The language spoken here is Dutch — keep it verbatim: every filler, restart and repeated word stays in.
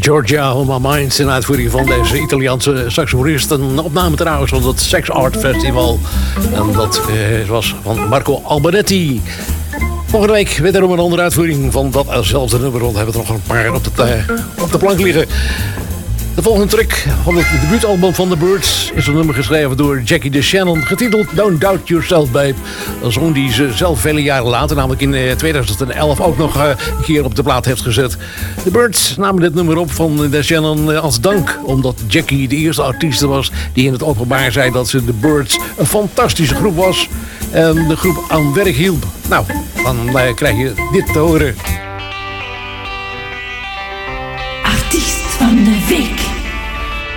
Georgia on My Mind, in uitvoering van deze Italiaanse saxofonist. Een opname trouwens van het Sex Art Festival. En dat eh, was van Marco Albonetti. Volgende week wederom een andere uitvoering van datzelfde nummer. We hebben er nog een paar op de, op de plank liggen. De volgende track van het debuutalbum van The Byrds is een nummer geschreven door Jackie DeShannon, getiteld Don't Doubt Yourself, Babe. Een song die ze zelf vele jaren later, namelijk in tweeduizend elf, ook nog een keer op de plaat heeft gezet. The Byrds namen dit nummer op van DeShannon als dank, omdat Jackie de eerste artiest was die in het openbaar zei dat ze The Byrds een fantastische groep was en de groep aan werk hielp. Nou, dan krijg je dit te horen.